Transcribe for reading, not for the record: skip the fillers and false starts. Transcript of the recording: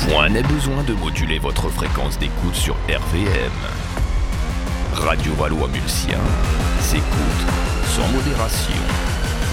Point n'est besoin de moduler votre fréquence d'écoute sur RVM. Radio Valois-Mulsien s'écoute sans modération.